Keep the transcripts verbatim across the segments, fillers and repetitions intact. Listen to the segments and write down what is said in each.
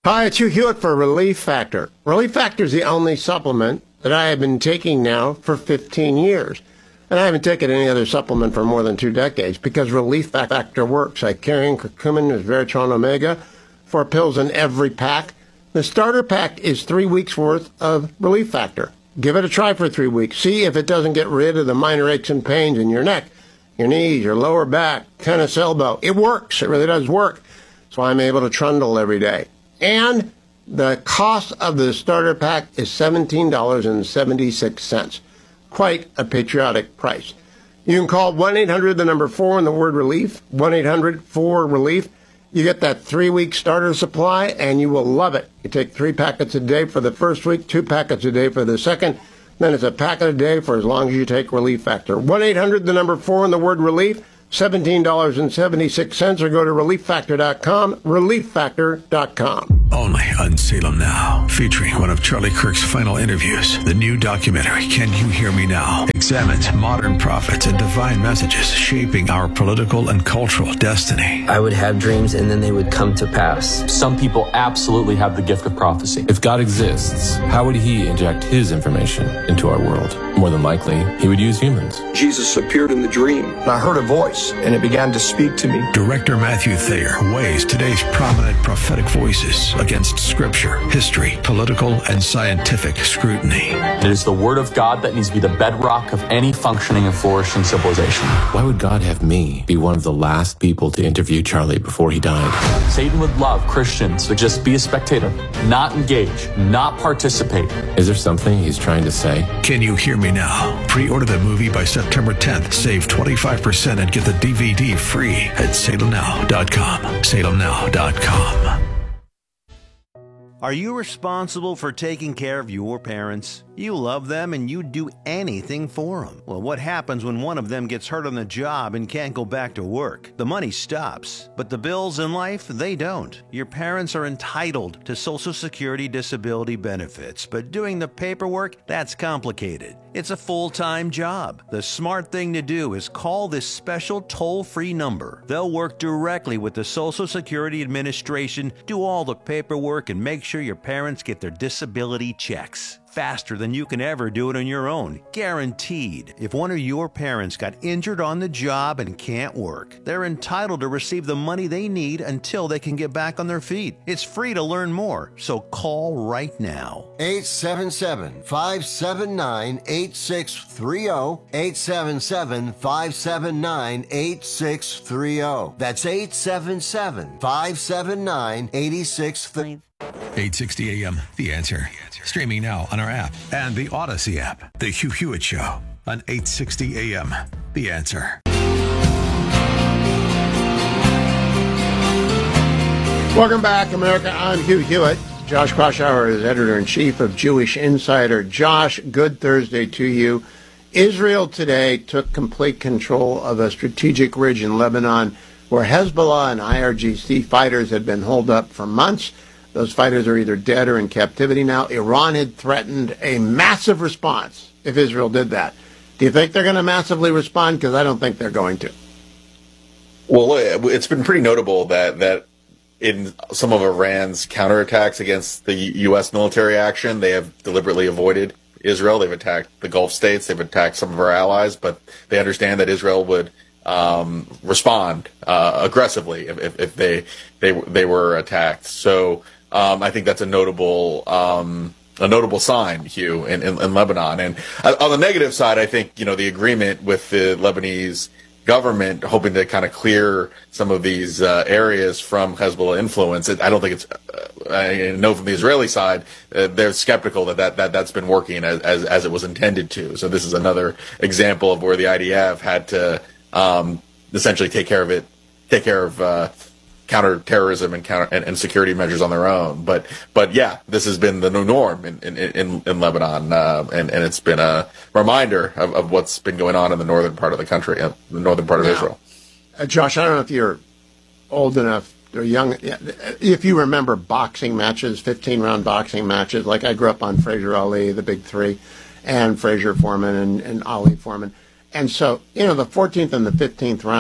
Hi, it's Hugh Hewitt for Relief Factor. Relief Factor is the only supplement that I have been taking now for fifteen years. And I haven't taken any other supplement for more than two decades because Relief Factor works. I carry in curcumin, resveratrol, omega, four pills in every pack. The starter pack is three weeks worth of Relief Factor. Give it a try for three weeks. See if it doesn't get rid of the minor aches and pains in your neck, your knees, your lower back, tennis elbow. It works. It really does work. So I'm able to trundle every day. And the cost of the starter pack is seventeen dollars and seventy-six cents. Quite a patriotic price. You can call one eight hundred, the number four, and the word relief, one eight hundred four relief. You get that three-week starter supply, and you will love it. You take three packets a day for the first week, two packets a day for the second, then it's a packet a day for as long as you take Relief Factor. one eight hundred, the number four, and the word relief, seventeen dollars and seventy-six cents, or go to relief factor dot com, relief factor dot com. Only on Salem Now, featuring one of Charlie Kirk's final interviews. The new documentary, Can You Hear Me Now?, examines modern prophets and divine messages shaping our political and cultural destiny. I would have dreams and then they would come to pass. Some people absolutely have the gift of prophecy. If God exists, how would he inject his information into our world? More than likely, he would use humans. Jesus appeared in the dream, and I heard a voice, and it began to speak to me. Director Matthew Thayer weighs today's prominent prophetic voices against scripture, history, political, and scientific scrutiny. It is the word of God that needs to be the bedrock of any functioning and flourishing civilization. Why would God have me be one of the last people to interview Charlie before he died? Satan would love Christians to just be a spectator, not engage, not participate. Is there something he's trying to say? Can You Hear Me Now? Pre-order the movie by September tenth. Save twenty-five percent and get the D V D free at salem now dot com. salem now dot com. Are you responsible for taking care of your parents? You love them and you'd do anything for them. Well, what happens when one of them gets hurt on the job and can't go back to work? The money stops, but the bills in life, they don't. Your parents are entitled to Social Security disability benefits, but doing the paperwork, that's complicated. It's a full-time job. The smart thing to do is call this special toll-free number. They'll work directly with the Social Security Administration, do all the paperwork, and make sure your parents get their disability checks. Faster than you can ever do it on your own. Guaranteed. If one of your parents got injured on the job and can't work, they're entitled to receive the money they need until they can get back on their feet. It's free to learn more, so call right now. eight seven seven, five seven nine, eight six three zero. eight seven seven, five seven nine, eight six three zero. That's eight seven seven, five seven nine, eight six three zero. eight sixty A M, The Answer. Streaming now on our app and the Odyssey app. The Hugh Hewitt Show on eight sixty A M, The Answer. Welcome back, America. I'm Hugh Hewitt. Josh Kraushaar is editor-in-chief of Jewish Insider. Josh, good Thursday to you. Israel today took complete control of a strategic ridge in Lebanon where Hezbollah and I R G C fighters had been holed up for months. Those fighters are either dead or in captivity now. Iran had threatened a massive response if Israel did that. Do you think they're going to massively respond? Because I don't think they're going to. Well, it's been pretty notable that, that in some of Iran's counterattacks against the U S military action, they have deliberately avoided Israel. They've attacked the Gulf states. They've attacked some of our allies, but they understand that Israel would um, respond uh, aggressively if, if, if they, they, they were attacked. So, Um, I think that's a notable um, a notable sign, Hugh, in, in, in Lebanon. And on the negative side, I think you know the agreement with the Lebanese government, hoping to kind of clear some of these uh, areas from Hezbollah influence. It, I don't think it's. Uh, I know from the Israeli side, uh, they're skeptical that, that, that that's been working as, as as it was intended to. So this is another example of where the I D F had to um, essentially take care of it, take care of. Uh, counterterrorism and counter and, and security measures on their own, but but yeah, this has been the new norm in in, in, in Lebanon, uh, and and it's been a reminder of, of what's been going on in the northern part of the country, uh, the northern part of now, Israel. Uh, Josh, I don't know if you're old enough or young, if you remember boxing matches, fifteen round boxing matches. Like I grew up on Frazier Ali, the big three, and Frazier Foreman and, and Ali Foreman. And so, you know, the fourteenth and the fifteenth round,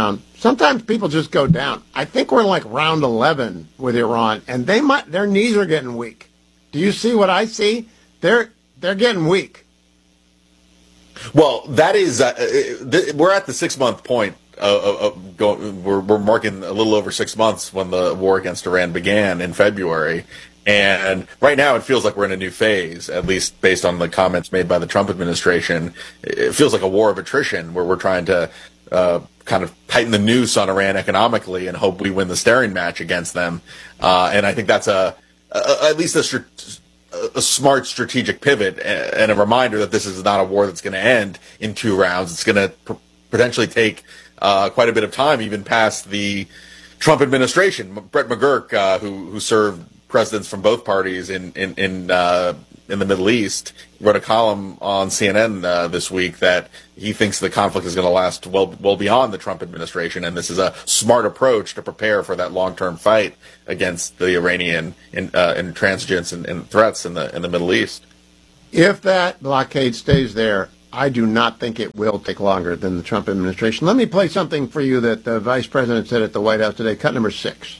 sometimes people just go down. I think we're like round eleven with Iran, and they might their knees are getting weak. Do you see what I see? They're they're getting weak. Well, that is uh, th- we're at the six month point. Uh, uh, go, we're, we're marking a little over six months when the war against Iran began in February. And right now it feels like we're in a new phase, at least based on the comments made by the Trump administration. It feels like a war of attrition where we're trying to uh, kind of tighten the noose on Iran economically and hope we win the staring match against them. Uh, and I think that's a, a at least a, a smart strategic pivot and a reminder that this is not a war that's going to end in two rounds. It's going to pr- potentially take uh, quite a bit of time, even past the Trump administration. Brett McGurk, uh, who who served presidents from both parties in in in, uh, in the Middle East, wrote a column on C N N uh, this week that he thinks the conflict is going to last well well beyond the Trump administration, and this is a smart approach to prepare for that long term fight against the Iranian in, uh, intransigence and, and threats in the in the Middle East. If that blockade stays there, I do not think it will take longer than the Trump administration. Let me play something for you that the vice president said at the White House today. Cut number six.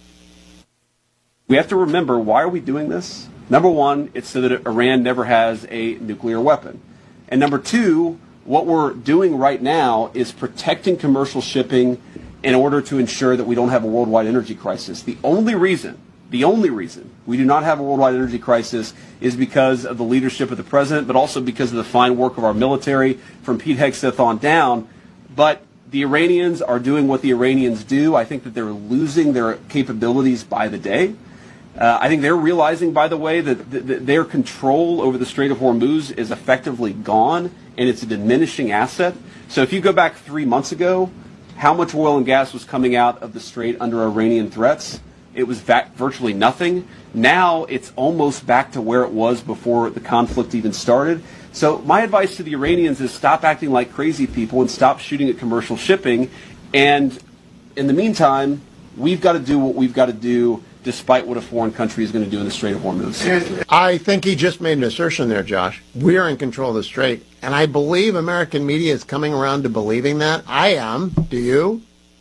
We have to remember, why are we doing this? Number one, it's so that Iran never has a nuclear weapon. And number two, what we're doing right now is protecting commercial shipping in order to ensure that we don't have a worldwide energy crisis. The only reason, the only reason we do not have a worldwide energy crisis is because of the leadership of the president, but also because of the fine work of our military from Pete Hegseth on down. But the Iranians are doing what the Iranians do. I think that they're losing their capabilities by the day. Uh, I think they're realizing, by the way, that th- th- their control over the Strait of Hormuz is effectively gone, and it's a diminishing asset. So if you go back three months ago, how much oil and gas was coming out of the Strait under Iranian threats? It was va- virtually nothing. Now it's almost back to where it was before the conflict even started. So my advice to the Iranians is stop acting like crazy people and stop shooting at commercial shipping. And in the meantime, we've got to do what we've got to do, despite what a foreign country is going to do in the Strait of Hormuz. I think he just made an assertion there, Josh. We are in control of the Strait, and I believe American media is coming around to believing that. I am. Do you?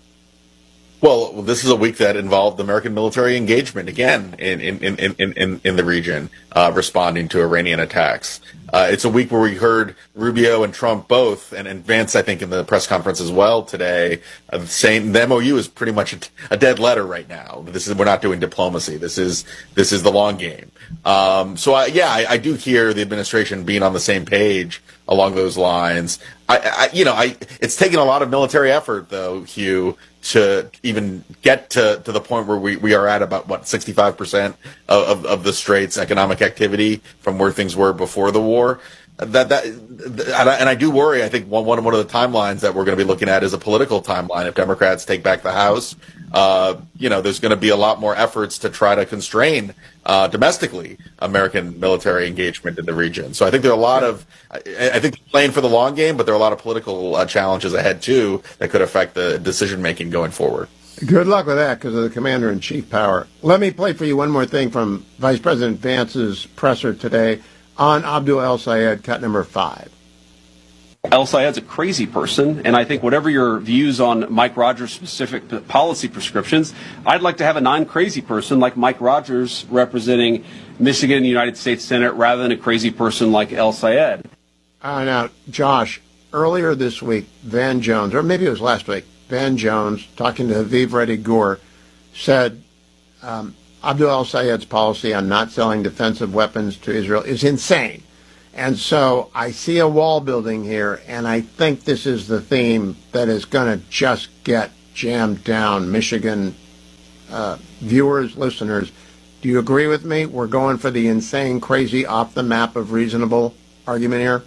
Well, this is a week that involved American military engagement again in in in in, in, in the region, uh, responding to Iranian attacks. Uh, it's a week where we heard Rubio and Trump both, and, and Vance, I think, in the press conference as well today, uh, saying the M O U is pretty much a, a dead letter right now. This is we're not doing diplomacy. This is this is the long game. Um, so I, yeah, I, I do hear the administration being on the same page along those lines. I, I you know, I it's taken a lot of military effort, though, Hugh, to even get to, to the point where we, we are at about, what, sixty-five percent of, of, of the Strait's economic activity from where things were before the war. That that and I, and I do worry. I think one one one of the timelines that we're going to be looking at is a political timeline. If Democrats take back the House, uh, you know, there's going to be a lot more efforts to try to constrain uh, domestically American military engagement in the region. So I think there are a lot of, I, I think they're playing for the long game, but there are a lot of political uh, challenges ahead too that could affect the decision making going forward. Good luck with that because of the commander-in-chief power. Let me play for you one more thing from Vice President Vance's presser today on Abdul El-Sayed, cut number five. El-Sayed's a crazy person, and I think whatever your views on Mike Rogers' specific policy prescriptions, I'd like to have a non-crazy person like Mike Rogers representing Michigan in the United States Senate rather than a crazy person like El-Sayed. Uh, now, Josh, earlier this week, Van Jones, or maybe it was last week, Van Jones, talking to Haviv Reddy Gur, said um, Abdul El-Sayed's policy on not selling defensive weapons to Israel is insane. And so I see a wall building here, and I think this is the theme that is going to just get jammed down. Michigan uh, viewers, listeners, do you agree with me? We're going for the insane, crazy, off the map of reasonable argument here?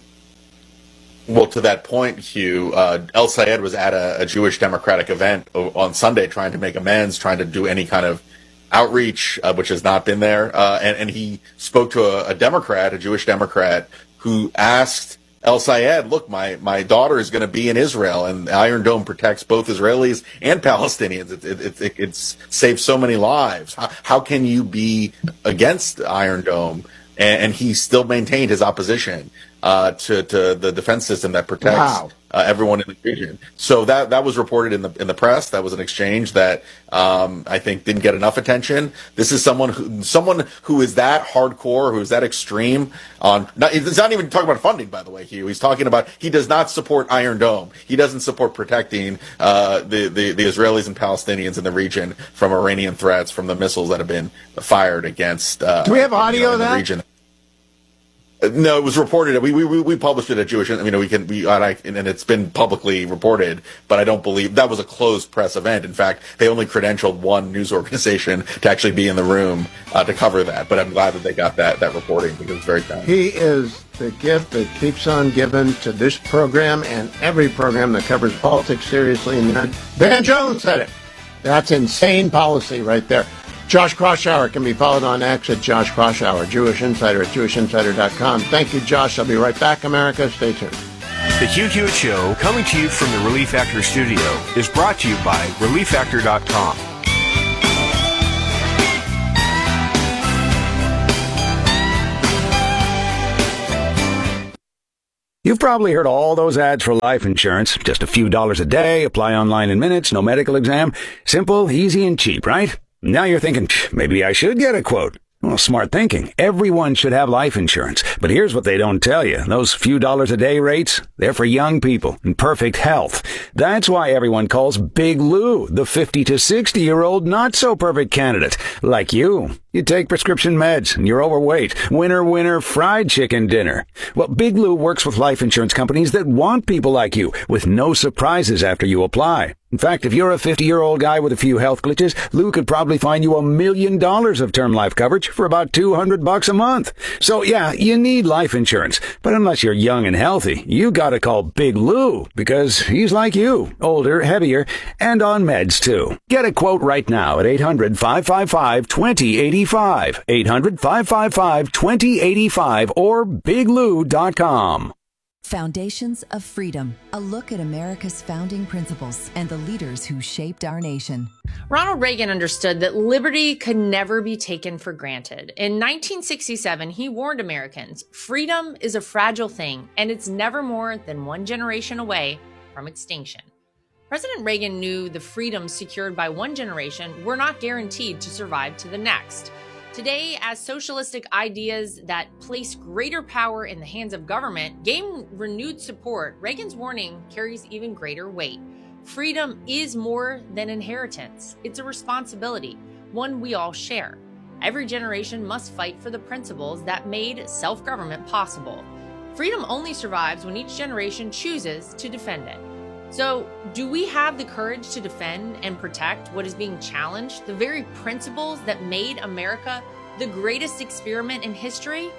Well, to that point, Hugh, uh, El-Sayed was at a, a Jewish Democratic event on Sunday trying to make amends, trying to do any kind of outreach, uh, which has not been there. Uh, and, and he spoke to a, a Democrat, a Jewish Democrat, who asked El-Sayed, look, my, my daughter is going to be in Israel, and Iron Dome protects both Israelis and Palestinians. It, it, it, it, it's saved so many lives. How, how can you be against Iron Dome? And, and he still maintained his opposition uh, to, to the defense system that protects wow. uh, everyone in the region. So that that was reported in the in the press. That was an exchange that um, I think didn't get enough attention. This is someone who someone who is that hardcore, who is that extreme on. Not, it's not even talking about funding, by the way, Hugh. He's talking about he does not support Iron Dome. He doesn't support protecting uh, the, the the Israelis and Palestinians in the region from Iranian threats, from the missiles that have been fired against. Uh, Do we have audio you know, in of the that? region. No, it was reported. We we we published it at Jewish. I mean, we can we and, I, and it's been publicly reported. But I don't believe that was a closed press event. In fact, they only credentialed one news organization to actually be in the room uh, to cover that. But I'm glad that they got that that reporting because it's very kind. He is the gift that keeps on giving to this program and every program that covers politics seriously. And Van Jones said it. That's insane policy right there. Josh Kraushaar can be followed on X at Josh Kraushaar, Jewish Insider at jewish insider dot com. Thank you, Josh. I'll be right back, America. Stay tuned. The Hugh Hewitt Show, coming to you from the Relief Factor studio, is brought to you by relief factor dot com. You've probably heard all those ads for life insurance. Just a few dollars a day, apply online in minutes, no medical exam. Simple, easy, and cheap, right? Now you're thinking, maybe I should get a quote. Well, smart thinking. Everyone should have life insurance. But here's what they don't tell you. Those few dollars a day rates, they're for young people in perfect health. That's why everyone calls Big Lou the fifty to sixty year old not so perfect candidate. Like you. You take prescription meds and you're overweight. Winner, winner, fried chicken dinner. Well, Big Lou works with life insurance companies that want people like you with no surprises after you apply. In fact, if you're a fifty-year-old guy with a few health glitches, Lou could probably find you a million dollars of term life coverage for about two hundred bucks a month. So yeah, you need life insurance. But unless you're young and healthy, you gotta call Big Lou because he's like you, older, heavier, and on meds too. Get a quote right now at eight hundred, five five five, two zero eight five, eight hundred, five five five, two zero eight five, or big lou dot com. Foundations of Freedom, a look at America's founding principles and the leaders who shaped our nation. Ronald Reagan understood that liberty could never be taken for granted. In nineteen sixty-seven, he warned Americans, freedom is a fragile thing, and it's never more than one generation away from extinction. President Reagan knew the freedoms secured by one generation were not guaranteed to survive to the next. Today, as socialistic ideas that place greater power in the hands of government gain renewed support, Reagan's warning carries even greater weight. Freedom is more than inheritance. It's a responsibility, one we all share. Every generation must fight for the principles that made self-government possible. Freedom only survives when each generation chooses to defend it. So, do we have the courage to defend and protect what is being challenged, the very principles that made America the greatest experiment in history?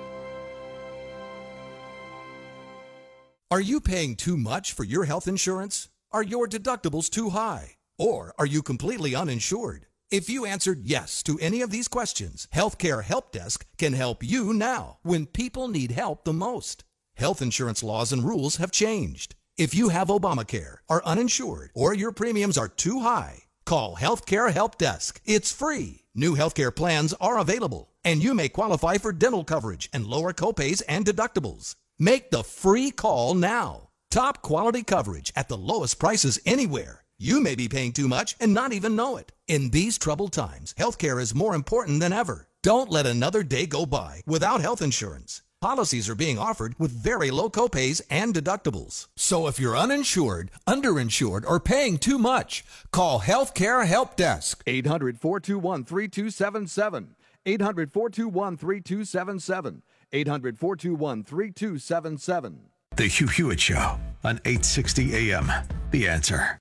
Are you paying too much for your health insurance? Are your deductibles too high? Or are you completely uninsured? If you answered yes to any of these questions, Healthcare Help Desk can help you now when people need help the most. Health insurance laws and rules have changed. If you have Obamacare, are uninsured, or your premiums are too high, call Healthcare Help Desk. It's free. New healthcare plans are available, and you may qualify for dental coverage and lower copays and deductibles. Make the free call now. Top quality coverage at the lowest prices anywhere. You may be paying too much and not even know it. In these troubled times, healthcare is more important than ever. Don't let another day go by without health insurance. Policies are being offered with very low copays and deductibles. So if you're uninsured, underinsured, or paying too much, call Healthcare Help Desk. eight hundred, four two one, three two seven seven. eight hundred, four two one, three two seven seven. eight hundred, four two one, three two seven seven. The Hugh Hewitt Show on eight sixty A M. The Answer.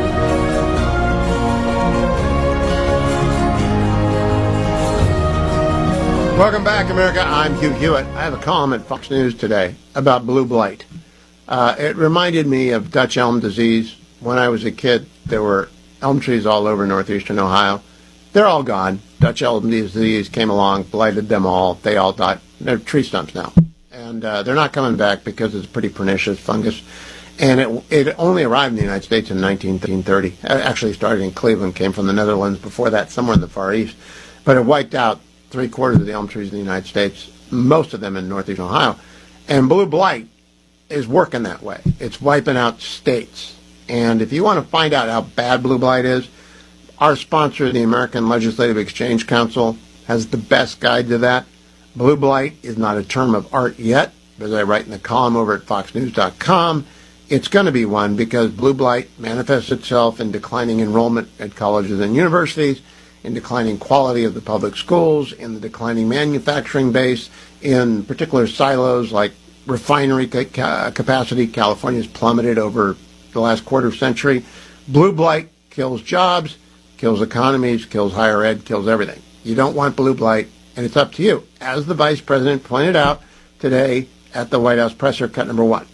Welcome back, America. I'm Hugh Hewitt. I have a column at Fox News today about blue blight. Uh, it reminded me of Dutch elm disease. When I was a kid, there were elm trees all over northeastern Ohio. They're all gone. Dutch elm disease came along, blighted them all. They all died. They're tree stumps now. And uh, they're not coming back because it's a pretty pernicious fungus. And it, it only arrived in the United States in nineteen thirty. It actually started in Cleveland, came from the Netherlands. Before that, somewhere in the Far East. But it wiped out three-quarters of the elm trees in the United States, most of them in northeastern Ohio. And blue blight is working that way. It's wiping out states. And if you want to find out how bad blue blight is, our sponsor, the American Legislative Exchange Council, has the best guide to that. Blue blight is not a term of art yet, as I write in the column over at fox news dot com. It's going to be one because blue blight manifests itself in declining enrollment at colleges and universities, in declining quality of the public schools, in the declining manufacturing base, in particular silos like refinery ca- capacity. California's plummeted over the last quarter century. Blue blight kills jobs, kills economies, kills higher ed, kills everything. You don't want blue blight, and it's up to you. As the vice president pointed out today at the White House presser, cut number one.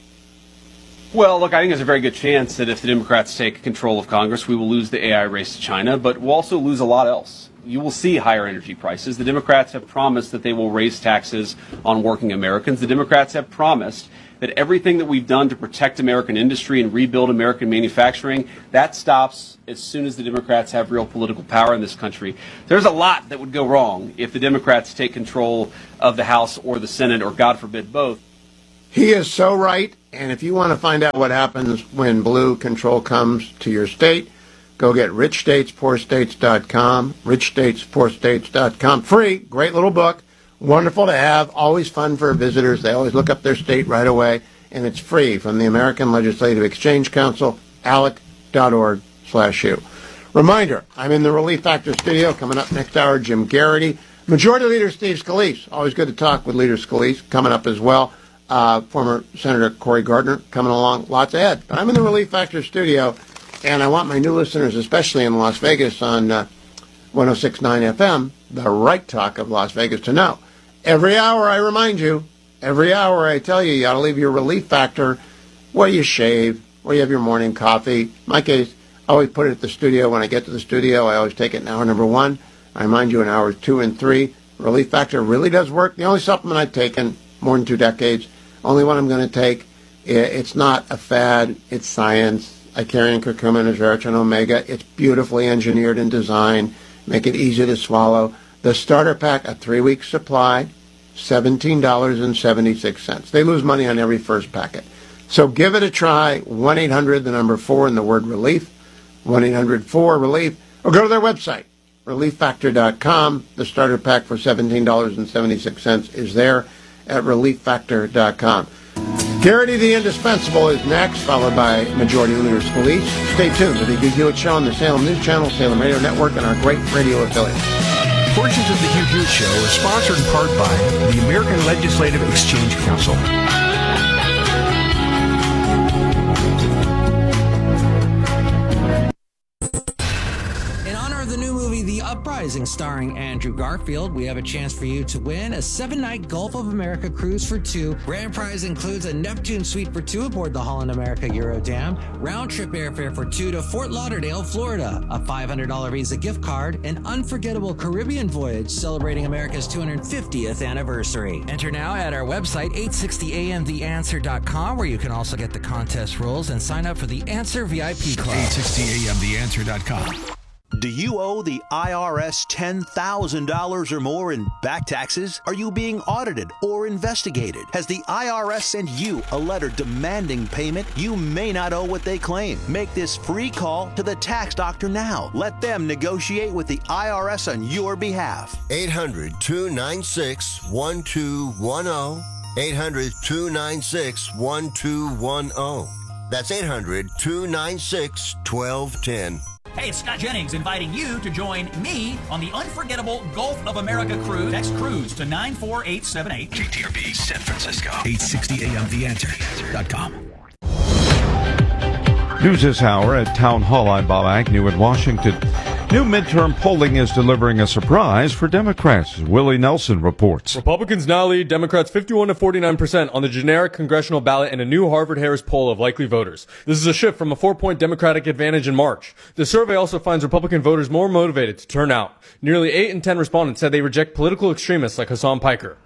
Well, look, I think there's a very good chance that if the Democrats take control of Congress, we will lose the A I race to China, but we'll also lose a lot else. You will see higher energy prices. The Democrats have promised that they will raise taxes on working Americans. The Democrats have promised that everything that we've done to protect American industry and rebuild American manufacturing, that stops as soon as the Democrats have real political power in this country. There's a lot that would go wrong if the Democrats take control of the House or the Senate, or God forbid, both. He is so right, and if you want to find out what happens when blue control comes to your state, go get rich states poor states dot com, rich states poor states dot com. Free, great little book. Wonderful to have, always fun for visitors. They always look up their state right away, and it's free from the American Legislative Exchange Council, alec dot org slash u. Reminder, I'm in the Relief Factor studio. Coming up next hour, Jim Garrity. Majority Leader Steve Scalise. Always good to talk with Leader Scalise. Coming up as well, uh, former Senator Cory Gardner coming along. Lots ahead. But I'm in the Relief Factor studio, and I want my new listeners, especially in Las Vegas on uh, one oh six point nine F M, the right talk of Las Vegas, to know. Every hour I remind you, every hour I tell you, you ought to leave your Relief Factor where you shave, where you have your morning coffee. In my case, I always put it at the studio. When I get to the studio, I always take it in hour number one. I remind you in hours two and three. Relief Factor really does work. The only supplement I've taken more than two decades, only one I'm going to take. It's not a fad. It's science. Icarian curcumin is Veritrin Omega. It's beautifully engineered and designed, make it easy to swallow. The starter pack, a three-week supply, seventeen dollars and seventy-six cents. They lose money on every first packet. So give it a try. one eight hundred, the number four, and the word relief. one eight hundred four relief. Or go to their website, relief factor dot com. The starter pack for seventeen dollars and seventy-six cents is there at relief factor dot com. Garrity the Indispensable is next, followed by Majority Leader Scalise. Stay tuned to the Hugh Hewitt Show on the Salem News Channel, Salem Radio Network, and our great radio affiliates. Portions of the Hugh Hewitt Show are sponsored in part by the American Legislative Exchange Council. In honor of the new movie The Uprising starring Andrew Garfield, we have a chance for you to win a seven-night Gulf of America cruise for two. Grand prize includes a Neptune suite for two aboard the Holland America Eurodam, round-trip airfare for two to Fort Lauderdale, Florida, a five hundred dollars Visa gift card, an unforgettable Caribbean voyage celebrating America's two hundred fiftieth anniversary. Enter now at our website, eight sixty a m the answer dot com, where you can also get the contest rules and sign up for the Answer V I P Club. eight sixty a m the answer dot com. Do you owe the I R S ten thousand dollars or more in back taxes? Are you being audited or investigated? Has the I R S sent you a letter demanding payment? You may not owe what they claim. Make this free call to the tax doctor now. Let them negotiate with the I R S on your behalf. eight hundred, two nine six, one two one zero. eight hundred, two nine six, one two one zero. That's eight hundred, two nine six, one two one zero. Hey, it's Scott Jennings inviting you to join me on the unforgettable Gulf of America cruise. Text cruise to nine four eight seven eight. K T R B San Francisco. eight sixty a m the answer dot com. News this hour at Town Hall. I'm Bob Agnew in Washington. New midterm polling is delivering a surprise for Democrats. Willie Nelson reports. Republicans now lead Democrats fifty-one to forty-nine percent on the generic congressional ballot in a new Harvard-Harris poll of likely voters. This is a shift from a four-point Democratic advantage in March. The survey also finds Republican voters more motivated to turn out. Nearly eight in ten respondents said they reject political extremists like Hassan Piker.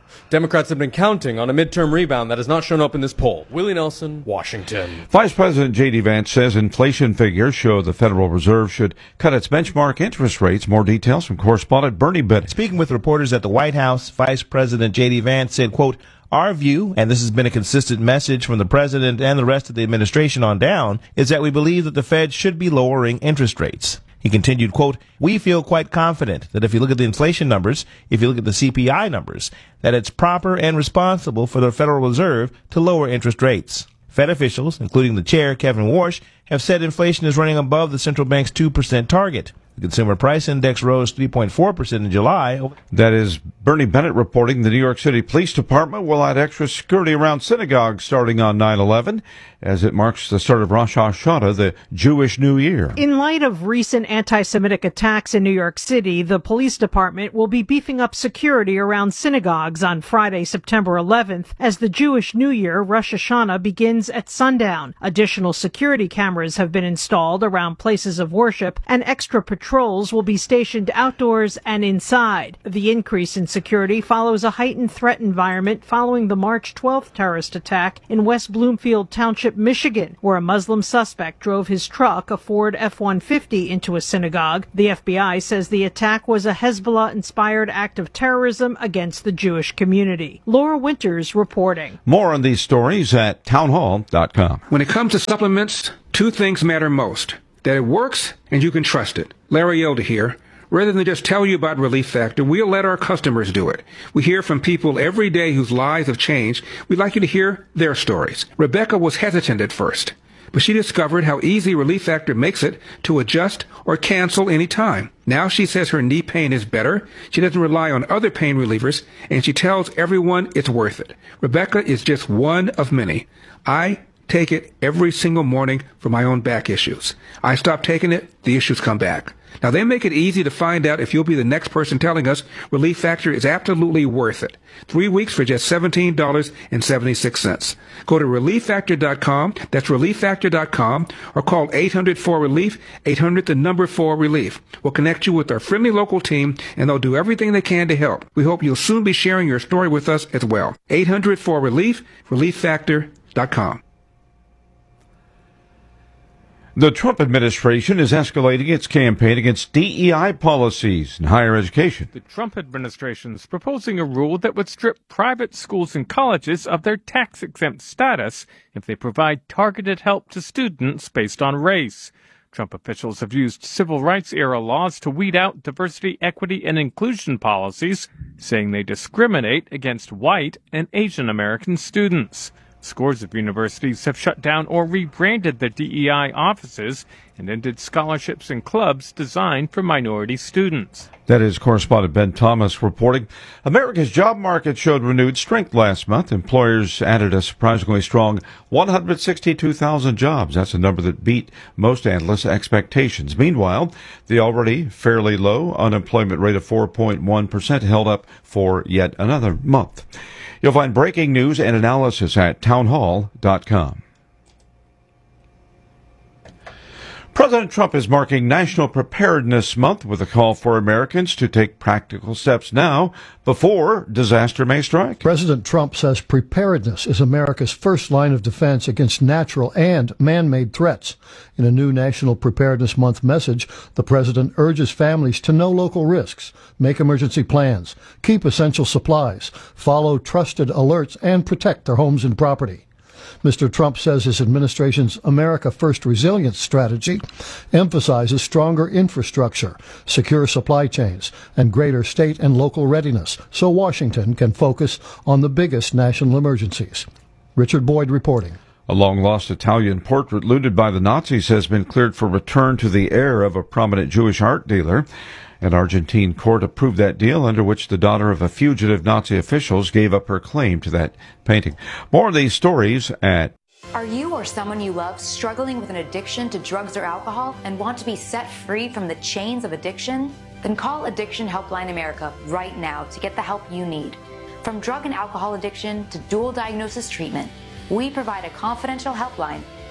Democrats have been counting on a midterm rebound that has not shown up in this poll. Willie Nelson, Washington. Vice President J D. Vance says inflation figures show the Federal Reserve should cut its benchmark interest rates. More details from correspondent Bernie Bennett. Speaking with reporters at the White House, Vice President J D. Vance said, quote, "Our view, and this has been a consistent message from the president and the rest of the administration on down, is that we believe that the Fed should be lowering interest rates." He continued, quote, "We feel quite confident that if you look at the inflation numbers, if you look at the C P I numbers, that it's proper and responsible for the Federal Reserve to lower interest rates." Fed officials, including the chair, Kevin Warsh, have said inflation is running above the central bank's two percent target. The Consumer Price Index rose three point four percent in July. That is Bernie Bennett reporting the New York City Police Department will add extra security around synagogues starting on nine eleven as it marks the start of Rosh Hashanah, the Jewish New Year. In light of recent anti-Semitic attacks in New York City, the police department will be beefing up security around synagogues on Friday, September eleventh, as the Jewish New Year, Rosh Hashanah, begins at sundown. Additional security cameras have been installed around places of worship, and extra patrols will be stationed outdoors and inside. The increase in security follows a heightened threat environment following the March twelfth terrorist attack in West Bloomfield Township, Michigan, where a Muslim suspect drove his truck, a Ford F one fifty, into a synagogue. The F B I says the attack was a Hezbollah-inspired act of terrorism against the Jewish community. Laura Winters reporting. More on these stories at townhall dot com. When it comes to supplements, two things matter most: that it works and you can trust it. Larry Elder here. Rather than just tell you about Relief Factor, we'll let our customers do it. We hear from people every day whose lives have changed. We'd like you to hear their stories. Rebecca was hesitant at first, but she discovered how easy Relief Factor makes it to adjust or cancel any time. Now she says her knee pain is better, she doesn't rely on other pain relievers, and she tells everyone it's worth it. Rebecca is just one of many. I take it every single morning for my own back issues. I stop taking it, the issues come back. Now, they make it easy to find out if you'll be the next person telling us Relief Factor is absolutely worth it. Three weeks for just seventeen dollars and seventy-six cents. Go to relief factor dot com, that's relief factor dot com, or call eight hundred four relief, eight hundred the number four relief. We'll connect you with our friendly local team, and they'll do everything they can to help. We hope you'll soon be sharing your story with us as well. eight hundred four relief, relief factor dot com. The Trump administration is escalating its campaign against D E I policies in higher education. The Trump administration is proposing a rule that would strip private schools and colleges of their tax-exempt status if they provide targeted help to students based on race. Trump officials have used civil rights-era laws to weed out diversity, equity, and inclusion policies, saying they discriminate against white and Asian American students. Scores of universities have shut down or rebranded their D E I offices and ended scholarships and clubs designed for minority students. That is correspondent Ben Thomas reporting. America's job market showed renewed strength last month. Employers added a surprisingly strong one hundred sixty-two thousand jobs. That's a number that beat most analysts' expectations. Meanwhile, the already fairly low unemployment rate of four point one percent held up for yet another month. You'll find breaking news and analysis at townhall dot com. President Trump is marking National Preparedness Month with a call for Americans to take practical steps now before disaster may strike. President Trump says preparedness is America's first line of defense against natural and man-made threats. In a new National Preparedness Month message, the president urges families to know local risks, make emergency plans, keep essential supplies, follow trusted alerts, and protect their homes and property. Mister Trump says his administration's America First resilience strategy emphasizes stronger infrastructure, secure supply chains, and greater state and local readiness so Washington can focus on the biggest national emergencies. Richard Boyd reporting. A long-lost Italian portrait looted by the Nazis has been cleared for return to the heir of a prominent Jewish art dealer. An Argentine court approved that deal, under which the daughter of a fugitive Nazi officials gave up her claim to that painting. More of these stories at... Are you or someone you love struggling with an addiction to drugs or alcohol and want to be set free from the chains of addiction? Then call Addiction Helpline America right now to get the help you need. From drug and alcohol addiction to dual diagnosis treatment, we provide a confidential helpline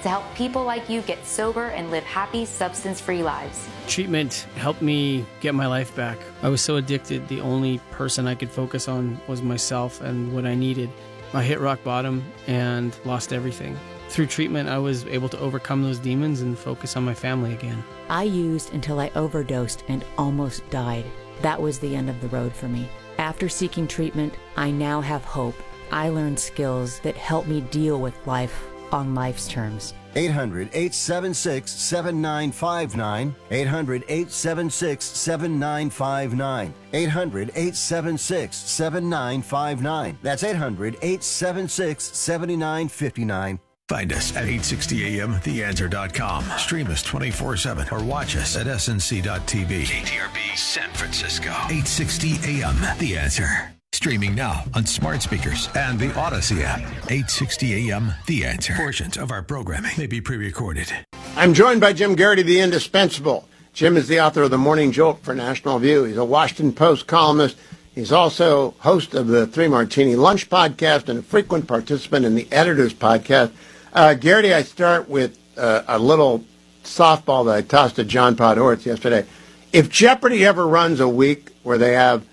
to help people like you get sober and live happy, substance-free lives. Treatment helped me get my life back. I was so addicted, the only person I could focus on was myself and what I needed. I hit rock bottom and lost everything. Through treatment, I was able to overcome those demons and focus on my family again. I used until I overdosed and almost died. That was the end of the road for me. After seeking treatment, I now have hope. I learned skills that help me deal with life on life's terms. eight hundred, eight seven six, seven nine five nine. eight hundred, eight seven six, seven nine five nine. eight hundred, eight seven six, seven nine five nine. That's eight hundred, eight seven six, seven nine five nine. Find us at eight sixty A M the answer dot com. Stream us twenty-four seven or watch us at S N C dot T V. K T R B San Francisco. eight sixty A M The Answer. Streaming now on smart speakers and the Odyssey app. eight sixty A M The Answer. Portions of our programming may be pre-recorded. I'm joined by Jim Garrity, the indispensable. Jim is the author of The Morning Jolt for National View. He's a Washington Post columnist. He's also host of the Three Martini Lunch podcast and a frequent participant in the Editors podcast. Uh, Garrity, I start with uh, a little softball that I tossed to John Podhoretz yesterday. If Jeopardy ever runs a week where they have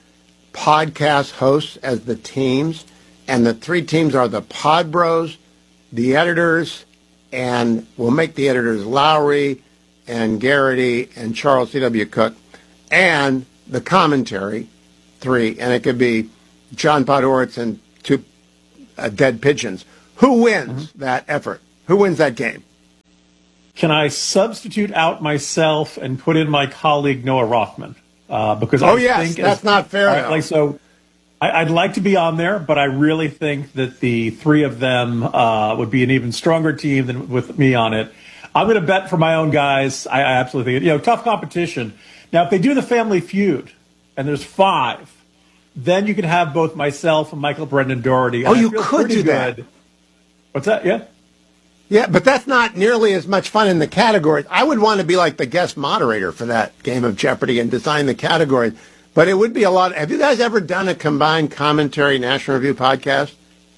podcast hosts as the teams, and the three teams are the Pod Bros, the editors, and we'll make the editors Lowry and Garrity and Charles C W. Cook, and the commentary, three, and it could be John Podhoretz and two uh, dead pigeons. Who wins mm-hmm. that effort? Who wins that game? Can I substitute out myself and put in my colleague Noah Rothman? Uh, because oh I yes, think that's as, not fair. Right, like so, I, I'd like to be on there, but I really think that the three of them uh, would be an even stronger team than with me on it. I'm going to bet for my own guys. I, I absolutely think, you know, tough competition. Now, if they do the Family Feud, and there's five, then you can have both myself and Michael Brendan Doherty. Oh, and you could do that. Good. What's that? Yeah. Yeah, but that's not nearly as much fun in the categories. I would want to be like the guest moderator for that game of Jeopardy and design the categories. But it would be a lot. Have you guys ever done a combined commentary National Review podcast?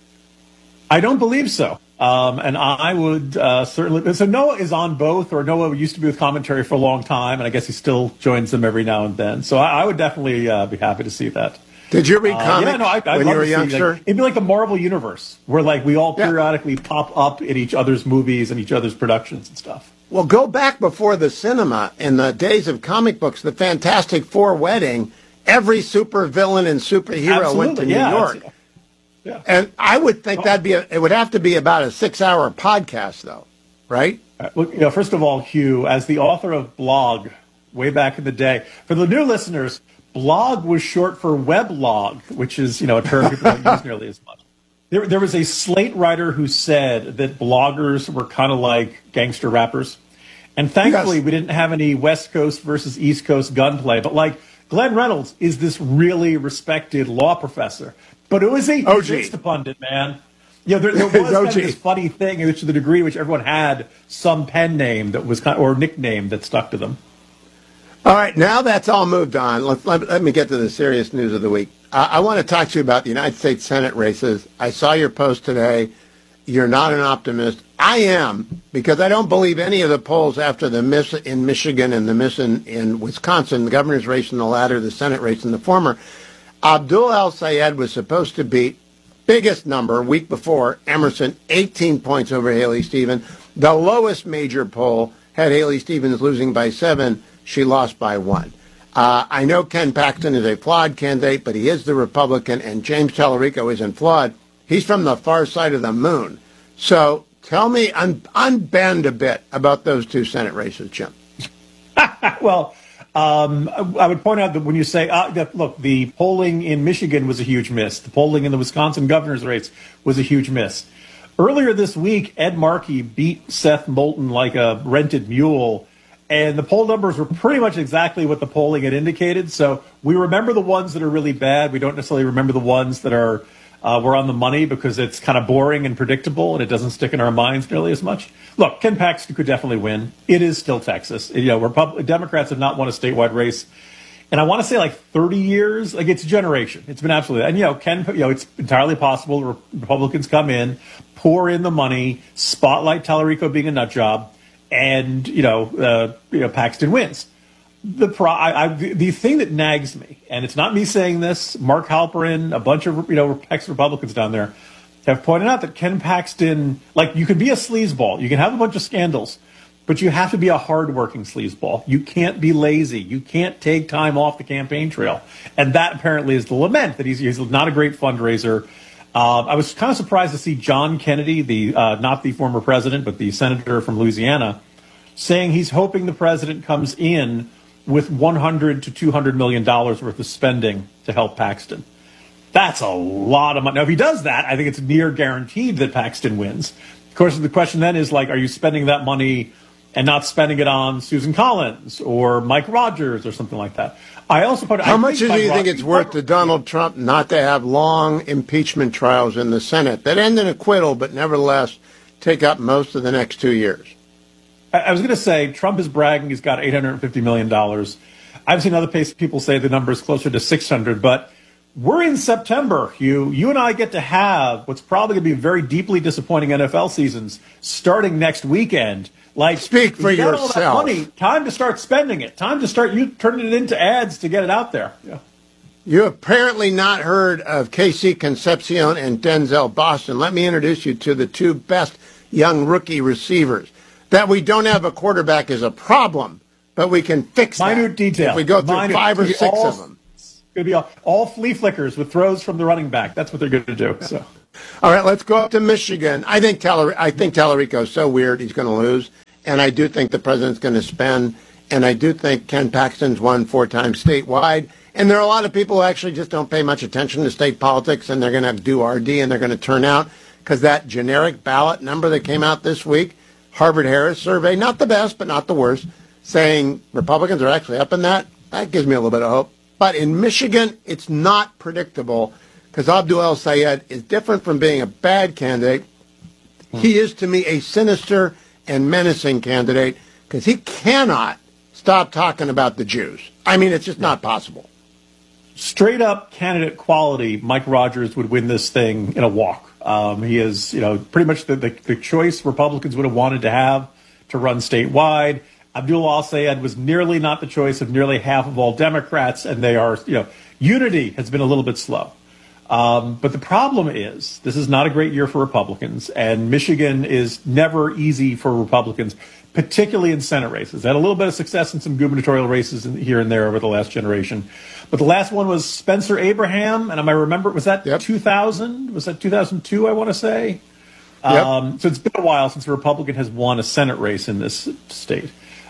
I don't believe so. Um, and I would uh, certainly. So Noah is on both, or Noah used to be with commentary for a long time, and I guess he still joins them every now and then. So I, I would definitely uh, be happy to see that. Did you read comics uh, yeah, no, I, I'd when love you were a see, youngster? Like, it'd be like the Marvel Universe, where like we all periodically yeah. pop up in each other's movies and each other's productions and stuff. Well, go back before the cinema. In the days of comic books, the Fantastic Four wedding, every supervillain and superhero Absolutely, went to yeah, New York. Yeah. And I would think that'd be a, it would have to be about a six-hour podcast, though, right? Uh, look, you know, first of all, Hugh, as the author of Blog, way back in the day, for the new listeners, blog was short for weblog, which is, you know, a term people don't use nearly as much. There, there was a Slate writer who said that bloggers were kind of like gangster rappers. And thankfully, yes. we didn't have any West Coast versus East Coast gunplay. But like Glenn Reynolds is this really respected law professor. But it was a O G. Insta pundit, man. You know, there, there was kind of this funny thing, which to the degree which everyone had some pen name that was kind of, or nickname that stuck to them. All right, now that's all moved on. Let, let, let me get to the serious news of the week. Uh, I want to talk to you about the United States Senate races. I saw your post today. You're not an optimist. I am, because I don't believe any of the polls after the miss in Michigan and the miss in, in Wisconsin, the governor's race in the latter, the Senate race in the former. Abdul El-Sayed was supposed to beat, biggest number, week before, Emerson, eighteen points over Haley Stevens. The lowest major poll had Haley Stevens losing by seven. She lost by one. Uh, I know Ken Paxton is a flawed candidate, but he is the Republican, and James Tallarico isn't flawed. He's from the far side of the moon. So tell me, un- unbend a bit about those two Senate races, Jim. Well, um, I would point out that when you say, uh, that, look, the polling in Michigan was a huge miss. The polling in the Wisconsin governor's race was a huge miss. Earlier this week, Ed Markey beat Seth Moulton like a rented mule. And the poll numbers were pretty much exactly what the polling had indicated. So we remember the ones that are really bad. We don't necessarily remember the ones that are uh, were on the money because it's kind of boring and predictable and it doesn't stick in our minds nearly as much. Look, Ken Paxton could definitely win. It is still Texas. You know, Republic- Democrats have not won a statewide race And I want to say like thirty years, like it's a generation. It's been absolutely, and you know, Ken, you know, it's entirely possible Republicans come in, pour in the money, spotlight Tallarico being a nut job, and you know, uh, you know, Paxton wins. The pro, I, I, the thing that nags me, and it's not me saying this, Mark Halperin, a bunch of you know ex-Republicans down there have pointed out that Ken Paxton, like you can be a sleazeball, you can have a bunch of scandals, but you have to be a hardworking sleazeball. You can't be lazy. You can't take time off the campaign trail. And that apparently is the lament, that he's, he's not a great fundraiser. Uh, I was kind of surprised to see John Kennedy, the uh, not the former president, but the senator from Louisiana, saying he's hoping the president comes in with one hundred to two hundred million dollars worth of spending to help Paxton. That's a lot of money. Now, if he does that, I think it's near guaranteed that Paxton wins. Of course, the question then is, like, are you spending that money and not spending it on Susan Collins or Mike Rogers or something like that? I also put. How I much do think you Mike think Rogers, it's worth to Donald Trump not to have long impeachment trials in the Senate that end in acquittal, but nevertheless take up most of the next two years? I, I was going to say Trump is bragging he's got eight hundred fifty million dollars. I've seen other people say the number is closer to six hundred, but we're in September, Hugh. You and I get to have what's probably going to be very deeply disappointing N F L seasons starting next weekend. Like, speak for you got yourself. All that money, time to start spending it. Time to start you turning it into ads to get it out there. Yeah. You apparently not heard of Casey Concepcion and Denzel Boston. Let me introduce you to the two best young rookie receivers. That we don't have a quarterback is a problem, but we can fix that. Minute detail. If we go through Minute. five or It's six all, of them. It's going to be all, all flea flickers with throws from the running back. That's what they're going to do. So. All right, let's go up to Michigan. I think Taller- I think Tallarico is so weird he's going to lose, and I do think the president's going to spend, and I do think Ken Paxton's won four times statewide, and there are a lot of people who actually just don't pay much attention to state politics, and they're going to do R D, and they're going to turn out, because that generic ballot number that came out this week, Harvard-Harris survey, not the best, but not the worst, saying Republicans are actually up in that. That gives me a little bit of hope. But in Michigan, it's not predictable, because Abdul El-Sayed is different from being a bad candidate. He is, to me, a sinister and menacing candidate, because he cannot stop talking about the Jews. I mean, it's just not possible. Straight up candidate quality, Mike Rogers would win this thing in a walk. Um, he is, you know, pretty much the, the, the choice Republicans would have wanted to have to run statewide. Abdul El-Sayed was nearly not the choice of nearly half of all Democrats, and they are, you know, unity has been a little bit slow. Um, but the problem is, this is not a great year for Republicans, and Michigan is never easy for Republicans, particularly in Senate races. They had a little bit of success in some gubernatorial races in, here and there over the last generation. But the last one was Spencer Abraham, and I remember, was that yep. two thousand? Was that two thousand two, I want to say? Yep. Um, so it's been a while since a Republican has won a Senate race in this state.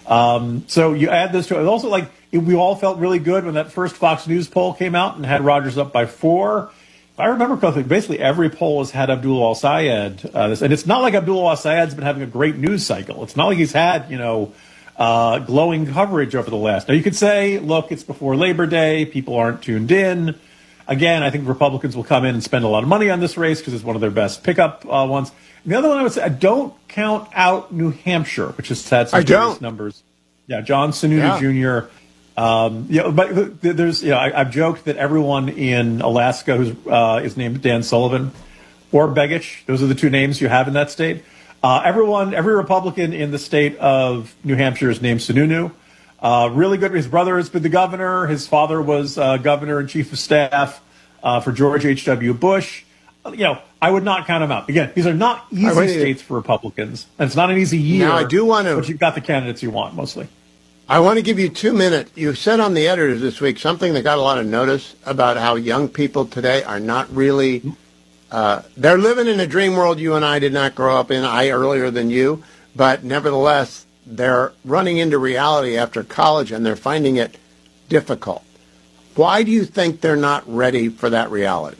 Um, so you add this to it. Also, like, it, we all felt really good when that first Fox News poll came out and had Rogers up by four. If I remember correctly, basically every poll has had Abdul El-Sayed. Uh, this, and it's not like Abdul El-Sayed's been having a great news cycle. It's not like he's had, you know, uh, glowing coverage over the last. Now, you could say, look, it's before Labor Day. People aren't tuned in. Again, I think Republicans will come in and spend a lot of money on this race because it's one of their best pickup uh, ones. And the other one I would say, I don't count out New Hampshire, which has had some serious numbers. Yeah, John Sununu Yeah. Junior Um, yeah, but there's, you know, I, I've joked that everyone in Alaska who's uh, is named Dan Sullivan or Begich, those are the two names you have in that state. Uh, everyone, every Republican in the state of New Hampshire is named Sununu. Uh, really good. His brother has been the governor. His father was uh, governor and chief of staff uh, for George H W. Bush. You know, I would not count him out. Again, these are not easy states for Republicans, and it's not an easy year. Now, I do want to, but you've got the candidates you want mostly. I want to give you two minutes. You said on the editors this week something that got a lot of notice about how young people today are not really, uh, they're living in a dream world you and I did not grow up in, I earlier than you, but nevertheless, they're running into reality after college and they're finding it difficult. Why do you think they're not ready for that reality?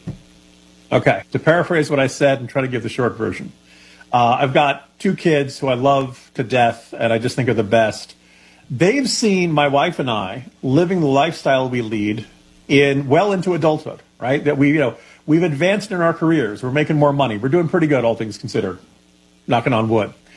Okay, to paraphrase what I said and try to give the short version. Uh, I've got two kids who I love to death and I just think are the best. They've seen my wife and I living the lifestyle we lead in well into adulthood, right? That we, you know, we've advanced in our careers. We're making more money. We're doing pretty good, all things considered. Knocking on wood.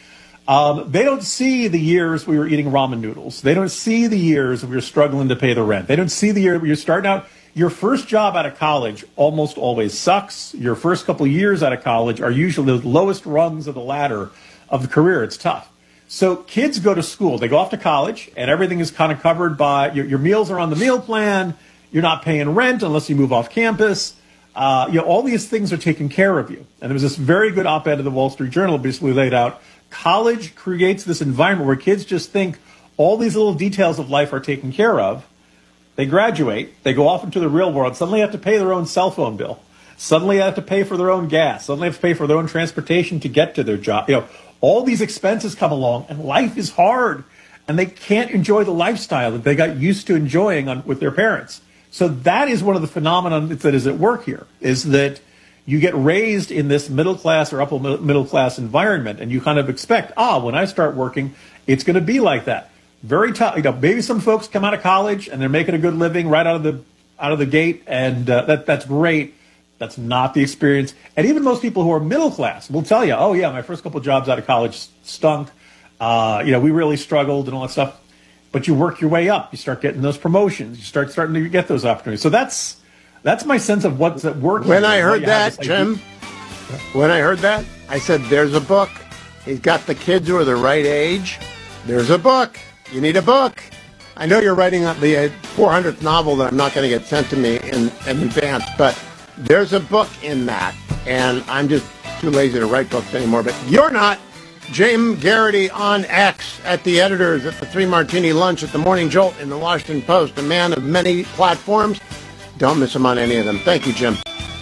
Um, they don't see the years we were eating ramen noodles. They don't see the years we were struggling to pay the rent. They don't see the year you're starting out. Your first job out of college almost always sucks. Your first couple of years out of college are usually the lowest rungs of the ladder of the career. It's tough. So kids go to school. They go off to college, and everything is kind of covered by your, your meals are on the meal plan. You're not paying rent unless you move off campus. Uh, you know, all these things are taken care of you. And there was this very good op-ed in the Wall Street Journal basically laid out college creates this environment where kids just think all these little details of life are taken care of. They graduate, they go off into the real world, suddenly have to pay their own cell phone bill. Suddenly have to pay for their own gas. Suddenly have to pay for their own transportation to get to their job. You know, all these expenses come along, and life is hard, and they can't enjoy the lifestyle that they got used to enjoying on, with their parents. So that is one of the phenomena that is at work here, is that you get raised in this middle class or upper middle class environment, and you kind of expect, ah, when I start working, it's going to be like that. Very tough. You know, maybe some folks come out of college and they're making a good living right out of the out of the gate, and uh, that that's great. That's not the experience. And even most people who are middle class will tell you, oh yeah, my first couple of jobs out of college stunk. Uh, you know, we really struggled and all that stuff. But you work your way up. You start getting those promotions. You start starting to get those opportunities. So that's that's my sense of what's at work. When here. I heard that, this Jim, when I heard that, I said, there's a book. He's got the kids who are the right age. There's a book. You need a book. I know you're writing the four hundredth novel that I'm not going to get sent to me in, in advance, but there's a book in that, and I'm just too lazy to write books anymore. But you're not. Jim Garrity on X, at the editors, at the Three Martini Lunch, at the Morning Jolt, in the Washington Post, a man of many platforms. Don't miss him on any of them. Thank you, Jim.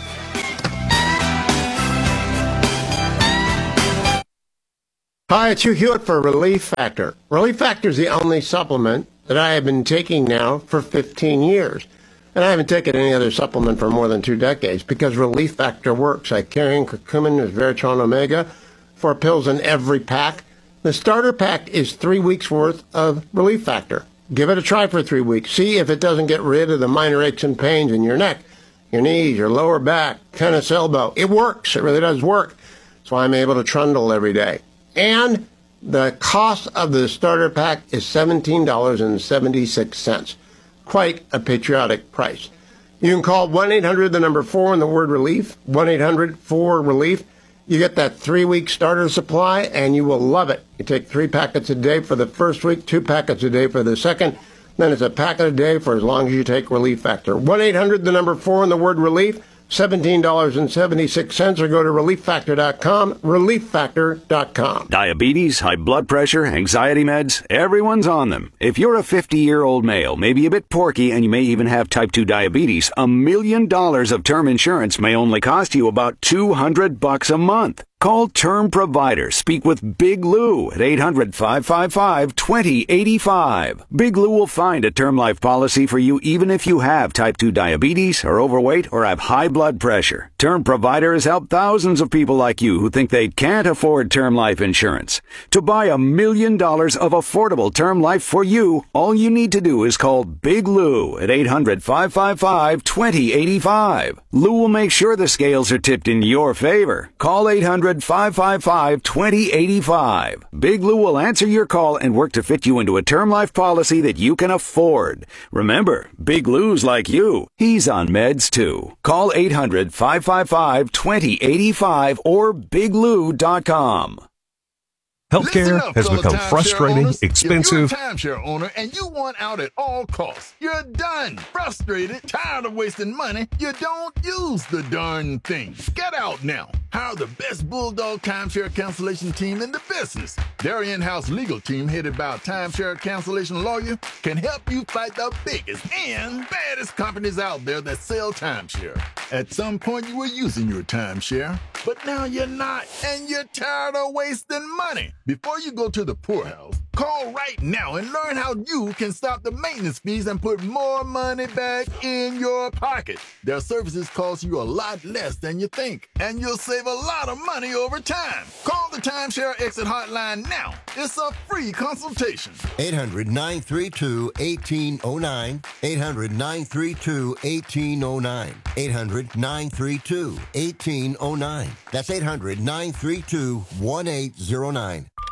Hi, it's Hugh Hewitt for Relief Factor. Relief Factor is the only supplement that I have been taking now for fifteen years. And I haven't taken any other supplement for more than two decades because Relief Factor works. I carry in curcumin, resveratrol, omega, four pills in every pack. The starter pack is three weeks worth of Relief Factor. Give it a try for three weeks. See if it doesn't get rid of the minor aches and pains in your neck, your knees, your lower back, tennis elbow. It works. It really does work. That's why I'm able to trundle every day. And the cost of the starter pack is seventeen dollars and seventy-six cents. Quite a patriotic price. You can call one eight hundred, the number four, and the word relief, one eight hundred four relief. You get that three-week starter supply, and you will love it. You take three packets a day for the first week, two packets a day for the second, then it's a packet a day for as long as you take Relief Factor. one eight hundred, the number four, and the word relief, seventeen dollars and seventy-six cents, or go to relief factor dot com, relief factor dot com. Diabetes, high blood pressure, anxiety meds, everyone's on them. If you're a fifty-year-old male, maybe a bit porky, and you may even have type two diabetes, a million dollars of term insurance may only cost you about two hundred bucks a month. Call Term Provider. Speak with Big Lou at eight hundred, five five five, two zero eight five. Big Lou will find a term life policy for you even if you have type two diabetes, are overweight, or have high blood pressure. Term Provider has helped thousands of people like you who think they can't afford term life insurance. To buy a million dollars of affordable term life for you, all you need to do is call Big Lou at eight hundred, five five five, two zero eight five. Lou will make sure the scales are tipped in your favor. Call eight hundred, five five five, two zero eight five. Big Lou will answer your call and work to fit you into a term life policy that you can afford. Remember, Big Lou's like you. He's on meds too. Call eight hundred, five five five, two zero eight five or big lou dot com. Healthcare up, has fellow become timeshare frustrating, owners. expensive. If you're a timeshare owner and you want out at all costs, you're done. Frustrated, tired of wasting money, you don't use the darn thing. Get out now. Hire the best Bulldog timeshare cancellation team in the business. Their in-house legal team, headed by a timeshare cancellation lawyer, can help you fight the biggest and baddest companies out there that sell timeshare. At some point, you were using your timeshare, but now you're not, and you're tired of wasting money. Before you go to the poorhouse, call right now and learn how you can stop the maintenance fees and put more money back in your pocket. Their services cost you a lot less than you think, and you'll save a lot of money over time. Call the Timeshare Exit Hotline now. It's a free consultation. eight hundred, nine three two, one eight zero nine. eight hundred, nine three two, one eight zero nine. eight hundred, nine three two, one eight zero nine. That's eight hundred, nine three two, one eight zero nine.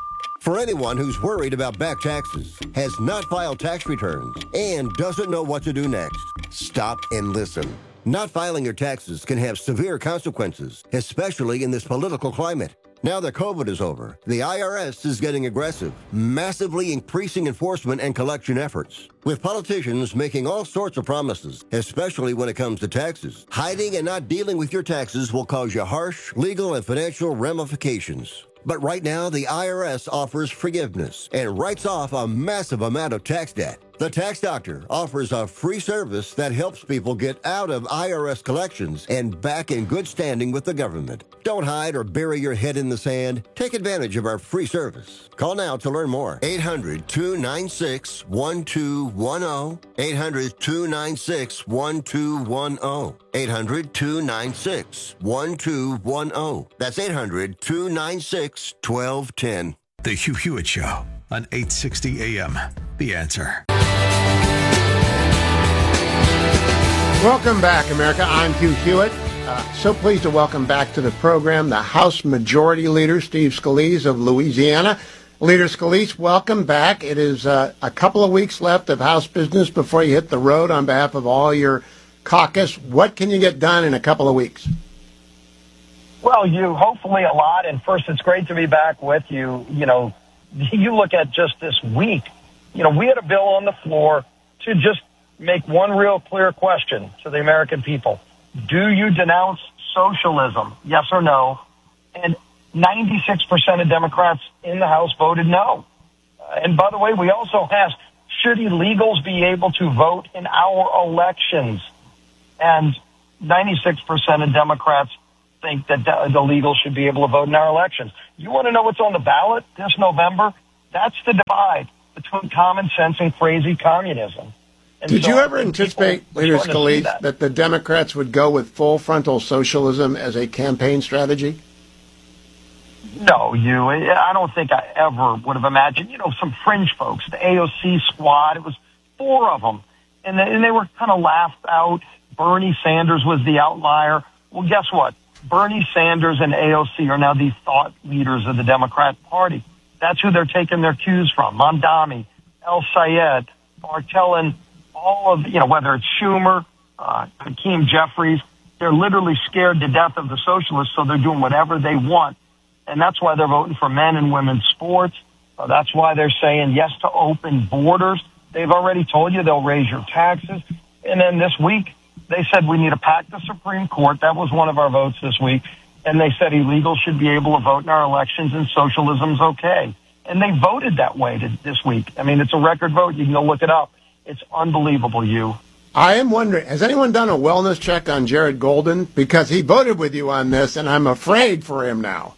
For anyone who's worried about back taxes, has not filed tax returns, and doesn't know what to do next, stop and listen. Not filing your taxes can have severe consequences, especially in this political climate. Now that COVID is over, the I R S is getting aggressive, massively increasing enforcement and collection efforts. With politicians making all sorts of promises, especially when it comes to taxes, hiding and not dealing with your taxes will cause you harsh legal and financial ramifications. But right now, the I R S offers forgiveness and writes off a massive amount of tax debt. The Tax Doctor offers a free service that helps people get out of I R S collections and back in good standing with the government. Don't hide or bury your head in the sand. Take advantage of our free service. Call now to learn more. eight hundred, two nine six, one two one zero. eight hundred, two nine six, one two one zero. eight hundred, two nine six, one two one zero. That's eight hundred, two nine six, one two one zero. The Hugh Hewitt Show on eight sixty A M. The Answer. Welcome back, America. I'm Hugh Hewitt. Uh, so pleased to welcome back to the program the House Majority Leader, Steve Scalise of Louisiana. Leader Scalise, welcome back. It is uh, a couple of weeks left of House business before you hit the road on behalf of all your caucus. What can you get done in a couple of weeks? Well, you hopefully a lot. And first, it's great to be back with you. You know, you look at just this week, you know, we had a bill on the floor to just make one real clear question to the American people. Do you denounce socialism? Yes or no? And ninety-six percent of Democrats in the House voted no. Uh, and by the way, we also asked, should illegals be able to vote in our elections? And ninety-six percent of Democrats think that the illegals should be able to vote in our elections. You want to know what's on the ballot this November? That's the divide between common sense and crazy communism. And Did so you ever anticipate, Leader Scalise, that. that the Democrats would go with full frontal socialism as a campaign strategy? No, you. I don't think I ever would have imagined, you know, some fringe folks, the A O C squad, it was four of them, and they, and they were kind of laughed out. Bernie Sanders was the outlier. Well, guess what? Bernie Sanders and A O C are now the thought leaders of the Democrat Party. That's who they're taking their cues from. Mamdani, El Sayed, Bartellen, all of, you know, whether it's Schumer, uh, Hakeem Jeffries, they're literally scared to death of the socialists, so they're doing whatever they want. And that's why they're voting for men and women's sports. Uh, that's why they're saying yes to open borders. They've already told you they'll raise your taxes. And then this week, they said we need to pack the Supreme Court. That was one of our votes this week. And they said illegals should be able to vote in our elections and socialism's okay. And they voted that way to, this week. I mean, it's a record vote. You can go look it up. It's unbelievable, you. I am wondering, has anyone done a wellness check on Jared Golden? Because he voted with you on this, and I'm afraid for him now.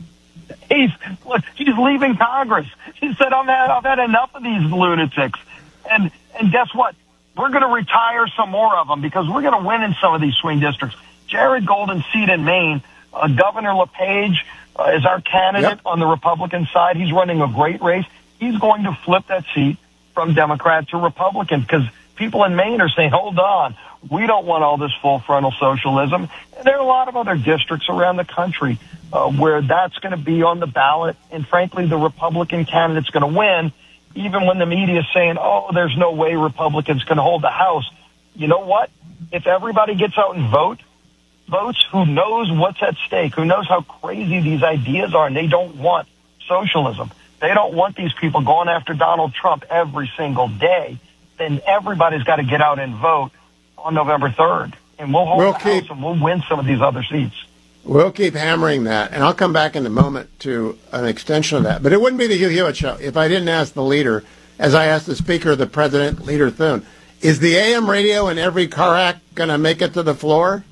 He's look, he's leaving Congress. He said, I've had, I've had enough of these lunatics. And and guess what? We're going to retire some more of them because we're going to win in some of these swing districts. Jared Golden's seat in Maine, uh, Governor LePage uh, is our candidate yep. on the Republican side. He's running a great race. He's going to flip that seat from Democrat to Republican because people in Maine are saying, hold on, we don't want all this full frontal socialism. And there are a lot of other districts around the country uh, where that's going to be on the ballot. And frankly, the Republican candidate's going to win, even when the media is saying, oh, there's no way Republicans can hold the House. You know what? If everybody gets out and vote, votes who knows what's at stake, who knows how crazy these ideas are, and they don't want socialism. They don't want these people going after Donald Trump every single day. Then everybody's got to get out and vote on November third. And we'll hold we'll the keep, House and we'll win some of these other seats. We'll keep hammering that. And I'll come back in a moment to an extension of that. But it wouldn't be the Hugh Hewitt Show if I didn't ask the leader, as I asked the Speaker, the President, Leader Thune, is the A M radio in every car act going to make it to the floor?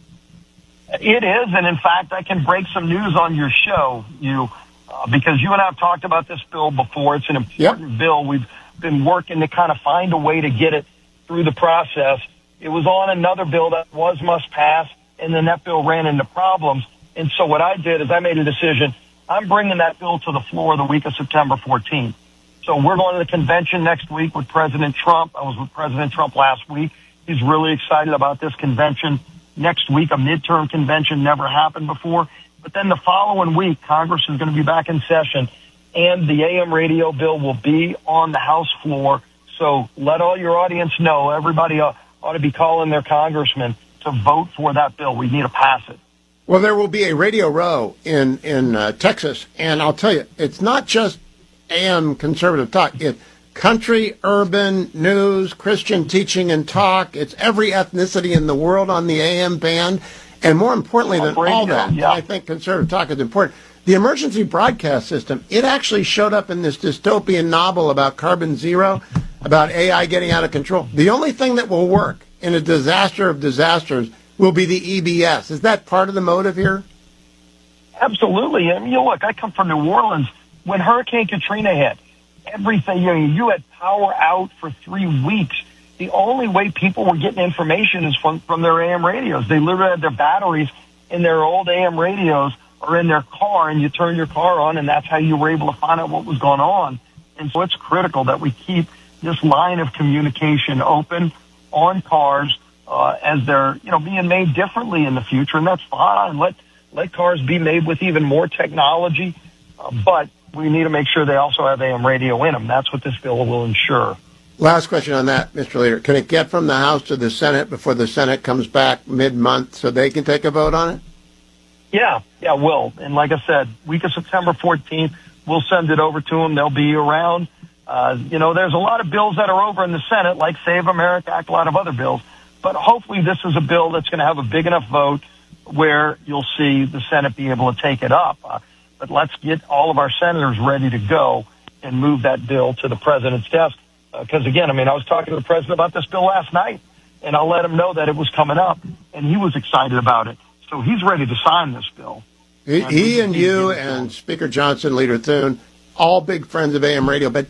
It is. And in fact, I can break some news on your show, you, uh, because you and I have talked about this bill before. It's an important yep. bill. We've been working to kind of find a way to get it through the process. It was on another bill that was must pass, and then that bill ran into problems. And so what I did is I made a decision. I'm bringing that bill to the floor the week of September fourteenth. So we're going to the convention next week with President Trump. I was with President Trump last week. He's really excited about this convention. Next week, a midterm convention never happened before. But then the following week, Congress is going to be back in session. and the A M radio bill will be on the House floor. So let all your audience know, everybody ought, ought to be calling their congressman to vote for that bill. We need to pass it. Well, there will be a Radio Row in, in uh, Texas, and I'll tell you, it's not just A M conservative talk. It's country, urban, news, Christian teaching and talk. It's every ethnicity in the world on the A M band. And more importantly than all that, yeah. I think conservative talk is important. The emergency broadcast system, it actually showed up in this dystopian novel about carbon zero, about A I getting out of control. The only thing that will work in a disaster of disasters will be the E B S. Is that part of the motive here? Absolutely. I mean, you know, look, I come from New Orleans. When Hurricane Katrina hit, everything, you know, you had power out for three weeks. The only way people were getting information is from, from their A M radios. They literally had their batteries in their old A M radios or in their car, and you turn your car on, and that's how you were able to find out what was going on. And so it's critical that we keep this line of communication open on cars uh, as they're, you know, being made differently in the future, and that's fine. Let let cars be made with even more technology, uh, but we need to make sure they also have A M radio in them. That's what this bill will ensure. Last question on that, Mister Leader. Can it get from the House to the Senate before the Senate comes back mid-month so they can take a vote on it? Yeah, yeah, we'll. And like I said, week of September fourteenth, we'll send it over to them. They'll be around. Uh, you know, there's a lot of bills that are over in the Senate, like Save America Act, a lot of other bills. But hopefully this is a bill that's going to have a big enough vote where you'll see the Senate be able to take it up. Uh, but let's get all of our senators ready to go and move that bill to the president's desk. Because, uh, again, I mean, I was talking to the president about this bill last night, and I'll let him know that it was coming up, and he was excited about it. So he's ready to sign this bill. He, he and you and Speaker Johnson, Leader Thune, all big friends of A M radio. But